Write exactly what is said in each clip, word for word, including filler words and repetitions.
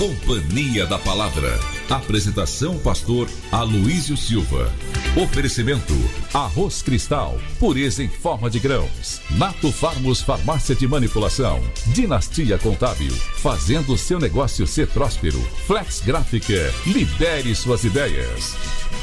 Companhia da Palavra. Apresentação pastor Aloísio Silva. Oferecimento Arroz Cristal, pureza em forma de grãos. Nato Farmos Farmácia de Manipulação. Dinastia Contábil, fazendo seu negócio ser próspero. Flex Gráfica, lidere suas ideias.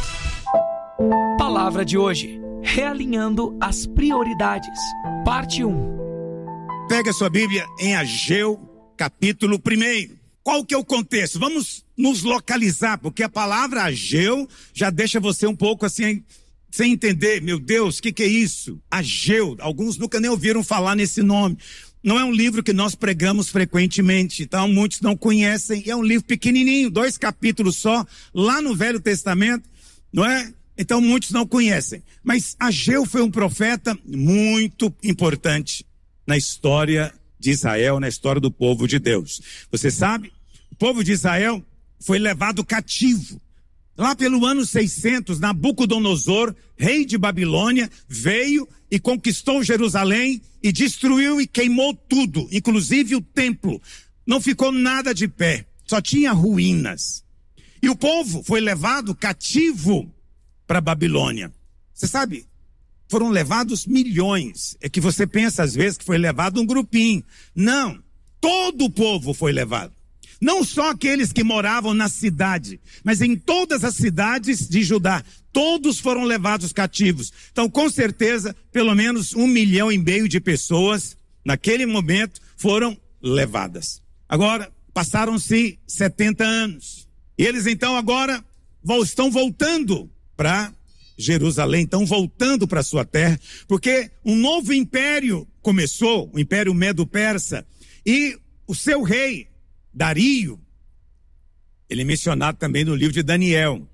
Palavra de hoje: realinhando as prioridades. Parte um. Pega sua Bíblia em Ageu, capítulo primeiro. Qual que é o contexto? Vamos nos localizar, porque a palavra Ageu já deixa você um pouco assim, sem entender. Meu Deus, o que, que é isso? Ageu, alguns nunca nem ouviram falar nesse nome. Não é um livro que nós pregamos frequentemente, então muitos não conhecem. É um livro pequenininho, dois capítulos só, lá no Velho Testamento, não é? Então muitos não conhecem. Mas Ageu foi um profeta muito importante na história de Israel, na história do povo de Deus. Você sabe, o povo de Israel foi levado cativo. Lá pelo ano seiscentos, Nabucodonosor, rei de Babilônia, veio e conquistou Jerusalém e destruiu e queimou tudo, inclusive o templo. Não ficou nada de pé, só tinha ruínas. E o povo foi levado cativo para Babilônia. Você sabe, foram levados milhões. É que você pensa às vezes que foi levado um grupinho. Não, todo o povo foi levado. Não só aqueles que moravam na cidade, mas em todas as cidades de Judá. Todos foram levados cativos. Então, com certeza, pelo menos um milhão e meio de pessoas, naquele momento, foram levadas. Agora, passaram-se setenta anos. E eles então agora estão voltando para Jerusalém, estão voltando para sua terra, porque um novo império começou, o Império Medo-Persa, e o seu rei, Dario, ele é mencionado também no livro de Daniel.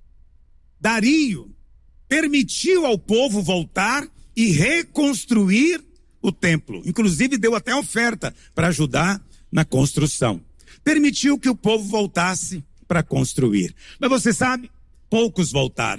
Dario permitiu ao povo voltar e reconstruir o templo. Inclusive deu até oferta para ajudar na construção. Permitiu que o povo voltasse para construir. Mas você sabe, poucos voltaram.